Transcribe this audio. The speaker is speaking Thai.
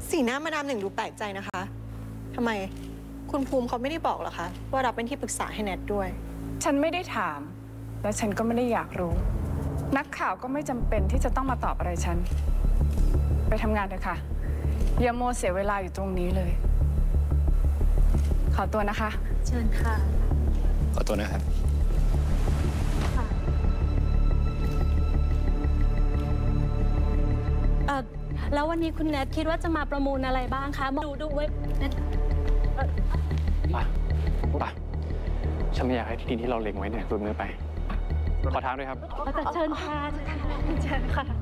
สีหน้ามาดามหนึ่งดูแปลกใจนะคะทำไมคุณภูมิเขาไม่ได้บอกหรอคะว่ารับเป็นที่ปรึกษาให้แนทด้วยฉันไม่ได้ถามและฉันก็ไม่ได้อยากรู้นักข่าวก็ไม่จำเป็นที่จะต้องมาตอบอะไรฉันไปทำงานเถอะค่ะอย่าโมเสียเวลาอยู่ตรงนี้เลยขอตัวนะคะเชิญค่ะขอตัวนะครับแล้ววันนี้คุณแนทคิดว่าจะมาประมูลอะไรบ้างคะดูไว้ป่ะฉันไม่อยากให้ที่ดินที่เราเล็งไว้เนี่ยหลุดมือไปขอทางด้วยครับเชิญค่ะเชิญค่ะ